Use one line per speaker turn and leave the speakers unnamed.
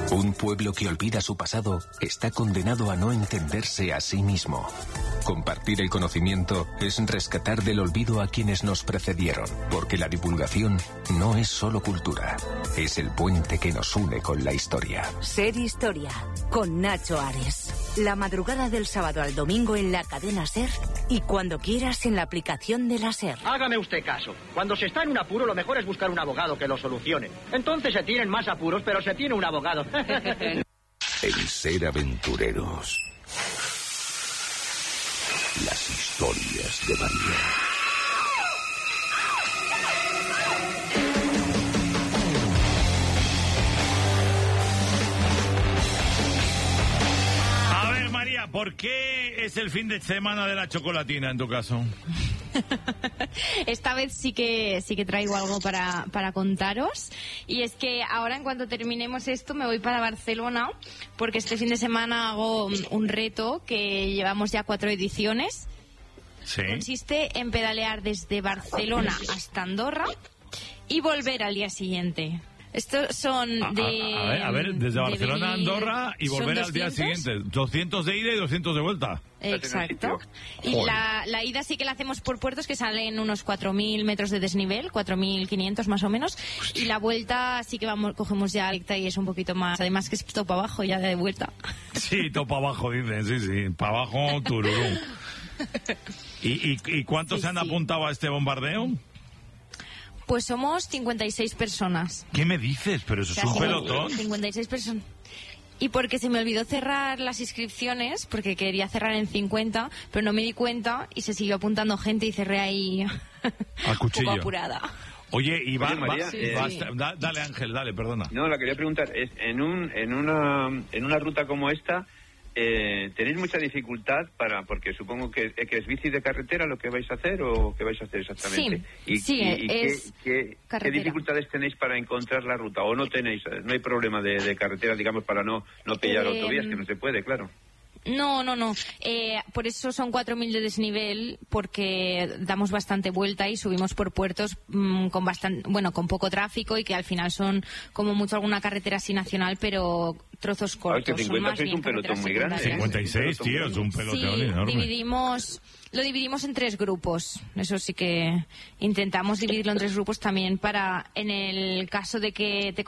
Un pueblo que olvida su pasado está condenado a no entenderse a sí mismo. Compartir el conocimiento es rescatar del olvido a quienes nos precedieron, porque la divulgación no es solo cultura, es el puente que nos une con la historia.
Ser Historia, con Nacho Ares. La madrugada del sábado al domingo en la cadena SER y cuando quieras en la aplicación de la SER.
Hágame usted caso. Cuando se está en un apuro, lo mejor es buscar un abogado que lo solucione. Entonces se tienen más apuros, pero se tiene un abogado.
En Ser Aventureros. Las historias de María.
A ver, María, ¿por qué es el fin de semana de la chocolatina en tu caso?
Esta vez sí que traigo algo para contaros, y es que ahora, en cuanto terminemos esto, me voy para Barcelona, porque este fin de semana hago un reto que llevamos ya 4 ediciones.
Sí.
Consiste en pedalear desde Barcelona hasta Andorra y volver al día siguiente. Estos son de...
A ver, desde Barcelona a Andorra y volver al día siguiente. 200 de ida y 200 de vuelta.
Exacto. Y la ida sí que la hacemos por puertos, que salen unos 4.000 metros de desnivel, 4.500 más o menos. Hostia. Y la vuelta sí que cogemos ya recta y es un poquito más. Además que es topa abajo ya de vuelta.
Sí, topa abajo, dicen, sí. Para abajo, tururum. ¿Y cuántos se han apuntado a este bombardeo?
Pues somos 56 personas.
¿Qué me dices? Pero eso es un pelotón.
56 personas. Y porque se me olvidó cerrar las inscripciones, porque quería cerrar en 50, pero no me di cuenta y se siguió apuntando gente y cerré ahí
al cuchillo.
Un poco apurada.
Oye, y
María,
dale, Ángel, dale, perdona.
No, la quería preguntar, es en una ruta como esta, ¿tenéis mucha dificultad porque supongo que es bici de carretera lo que vais a hacer, o qué vais a hacer exactamente? ¿Qué dificultades tenéis para encontrar la ruta, o no tenéis? No hay problema de carretera, digamos, para no pillar autovías, que no se puede, claro.
No. Por eso son 4.000 de desnivel, porque damos bastante vuelta y subimos por puertos con poco tráfico, y que al final son como mucho alguna carretera así nacional, pero trozos cortos.
Es que 50 es un pelotón muy grande.
56, tío, es un pelotón enorme.
Lo dividimos en 3 grupos. Eso sí que intentamos dividirlo en 3 grupos también, para, en el caso de que te